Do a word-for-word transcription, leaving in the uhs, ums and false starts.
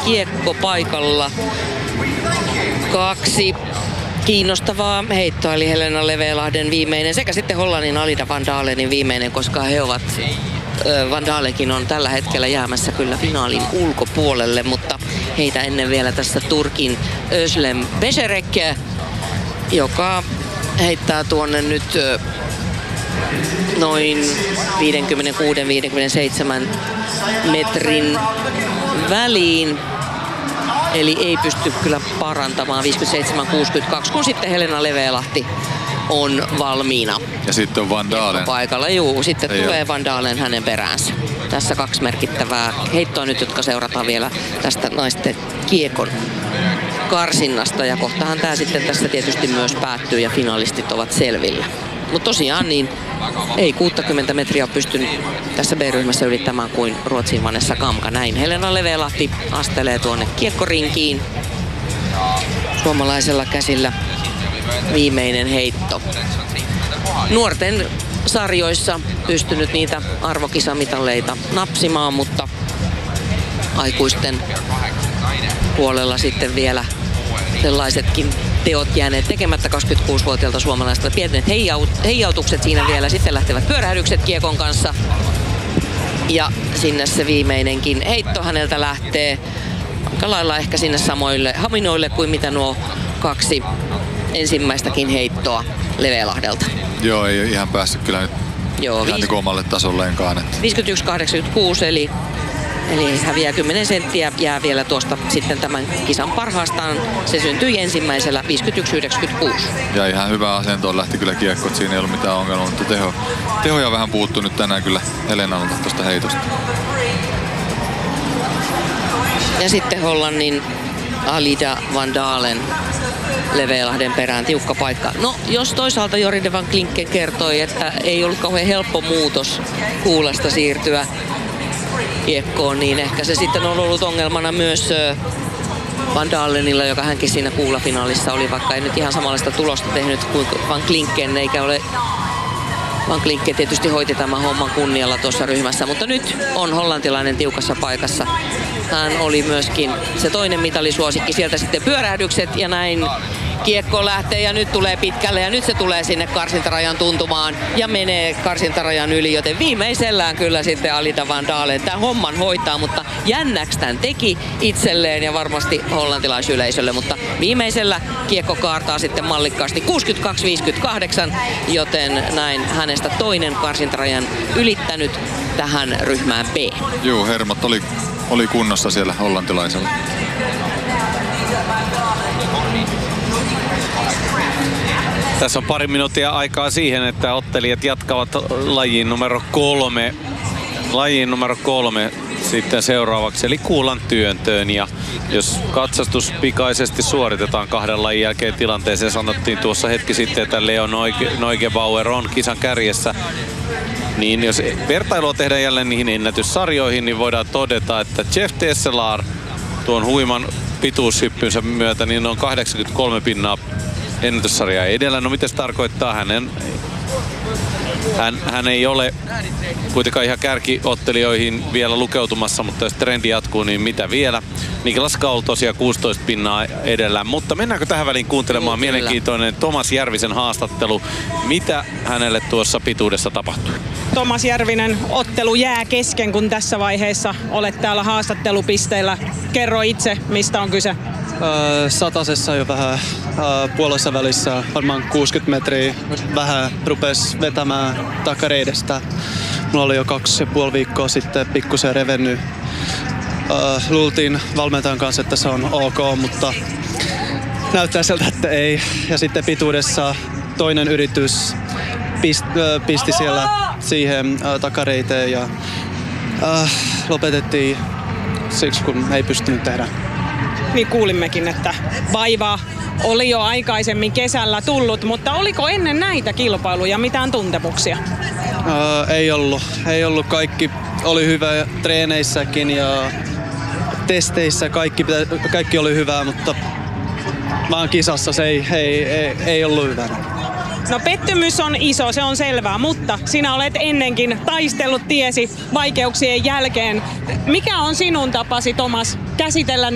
kiekko paikalla. Kaksi kiinnostavaa heittoa, eli Helena Levelahden viimeinen sekä sitten Hollannin Alida van Dalenin viimeinen, koska he ovat, Van Dalekin on tällä hetkellä jäämässä kyllä finaalin ulkopuolelle, mutta heitä ennen vielä tässä Turkin Özlem Becerek, joka heittää tuonne nyt noin viisikymmentäkuusi viisikymmentäseitsemän metrin väliin. Eli ei pysty kyllä parantamaan viisikymmentäseitsemän kuusikymmentäkaksi, kun sitten Helena Levelahti on valmiina. Ja sitten on Van Dalen. Paikalla, juu. Sitten ei tulee ole. Van Dalen hänen peräänsä. Tässä kaksi merkittävää heittoa nyt, jotka seurataan vielä tästä naisten kiekon karsinnasta. Ja kohtahan tämä sitten tässä tietysti myös päättyy ja finalistit ovat selvillä. Mutta tosiaan niin ei kuusikymmentä metriä ole pystynyt tässä B-ryhmässä ylittämään kuin Ruotsin Vanessa Kamka. Näin Helena Levelahti astelee tuonne kiekkorinkiin. Suomalaisella käsillä viimeinen heitto. Nuorten sarjoissa pystynyt niitä arvokisamitaleita napsimaan, mutta aikuisten puolella sitten vielä sellaisetkin teot jääneet tekemättä kaksikymmentäkuusivuotiaalta suomalaista. Pienet heijautukset siinä vielä. Sitten lähtevät pyörähdykset kiekon kanssa. Ja sinne se viimeinenkin heitto häneltä lähtee. Aika lailla ehkä sinne samoille haminoille kuin mitä nuo kaksi ensimmäistäkin heittoa Levelahdelta. Joo, ei ihan päässyt kyllä nyt Joo, ihan niin omalle tasolleenkaan. viisikymmentäyksi kahdeksankymmentäkuusi eli Eli häviää kymmenen senttiä, jää vielä tuosta sitten tämän kisan parhaastaan. Se syntyi ensimmäisellä viisikymmentäyksi yhdeksänkymmentäkuusi. Ja ihan hyvä asentoon lähti kyllä kiekko, siinä ei ollut mitään ongelmaa, mutta teho, tehoja vähän puuttuu nyt tänään kyllä Helenalta tuosta heitosta. Ja sitten Hollannin Alida van Dalen Levelahden perään, tiukka paikka. No, jos toisaalta Joride van Klinken kertoi, että ei ollut kauhean helppo muutos kuulasta siirtyä kiekkoon, niin ehkä se sitten on ollut ongelmana myös Van Dalenilla, joka hänkin siinä kuulafinaalissa oli, vaikka ei nyt ihan samanlaista tulosta tehnyt kuin Van Klinken, eikä ole Van Klinken tietysti hoiti tämän homman kunnialla tuossa ryhmässä, mutta nyt on hollantilainen tiukassa paikassa. Hän oli myöskin se toinen mitalisuosikki, sieltä sitten pyörähdykset ja näin kiekko lähtee ja nyt tulee pitkälle ja nyt se tulee sinne karsintarajan tuntumaan ja menee karsintarajan yli, joten viimeisellään kyllä sitten Alida van Dalen tämän homman hoitaa, mutta jännäksi tämän teki itselleen ja varmasti hollantilaisyleisölle, mutta viimeisellä kiekko kaartaa sitten mallikkaasti kuusikymmentäkaksi viisikymmentäkahdeksan, joten näin hänestä toinen karsintarajan ylittänyt tähän ryhmään B. Joo, hermot oli, oli kunnossa siellä hollantilaisella. Tässä on pari minuuttia aikaa siihen, että ottelijat jatkavat lajiin numero kolme. Lajiin numero kolme sitten seuraavaksi, eli kuulan työntöön. Ja jos katsastus pikaisesti suoritetaan kahden lajin jälkeen tilanteeseen, sanottiin tuossa hetki sitten, että Leo Neugebauer on kisan kärjessä. Niin jos vertailua tehdään jälleen niihin ennätyssarjoihin, niin voidaan todeta, että Jeff Tesselar tuon huiman pituushyppynsä myötä niin on kahdeksankymmentäkolme pinnaa ennätyssarjaa edellä. No mitä se tarkoittaa? Hänen, hän, hän ei ole kuitenkaan ihan kärkiottelijoihin vielä lukeutumassa, mutta jos trendi jatkuu, niin mitä vielä? Niklas Kaul tosiaan kuusitoista pinnaa edellä. Mutta mennäänkö tähän väliin kuuntelemaan Kyllä. mielenkiintoinen Tomas Järvisen haastattelu. Mitä hänelle tuossa pituudessa tapahtui? Tomas Järvinen, ottelu jää kesken, kun tässä vaiheessa olet täällä haastattelupisteellä. Kerro itse, mistä on kyse. Öö, satasessa jo vähän öö, puolessa välissä, varmaan kuusikymmentä metriä, vähän rupes vetämään takareidestä. Mulla oli jo kaksi ja puoli viikkoa sitten pikkusen revennyt. Öö, luultiin valmentajan kanssa, että se on ok, mutta näyttää siltä, että ei. Ja sitten pituudessa toinen yritys pist, öö, pisti siellä siihen öö, takareiteen ja öö, lopetettiin siksi, kun ei pystynyt tehdä. Niin kuulimmekin, että vaivaa oli jo aikaisemmin kesällä tullut, mutta oliko ennen näitä kilpailuja mitään tuntemuksia? Öö, ei ollut. Ei ollut. Kaikki oli hyvä treeneissäkin ja testeissä. Kaikki, kaikki oli hyvää, mutta vaan kisassa se ei, ei, ei, ei ollut hyvä. No pettymys on iso, se on selvää, mutta sinä olet ennenkin taistellut tiesi vaikeuksien jälkeen. Mikä on sinun tapasi, Tomas, käsitellä